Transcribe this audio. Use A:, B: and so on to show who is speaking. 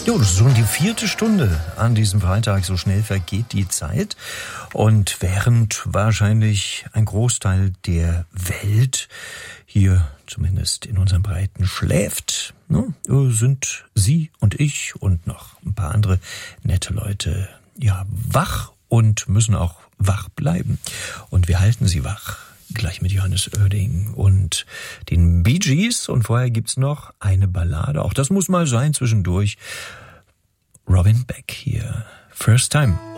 A: Jo, das ist schon die 4. Stunde an diesem Freitag. So schnell vergeht die Zeit. Und während wahrscheinlich ein Großteil der Welt hier zumindest in unseren Breiten schläft, ne, sind Sie und ich und noch ein paar andere nette Leute ja wach und müssen auch wach bleiben. Und wir halten Sie wach. Gleich mit Johannes Oerding und den Bee Gees. Und vorher gibt's noch eine Ballade. Auch das muss mal sein zwischendurch. Robin Beck hier. First Time.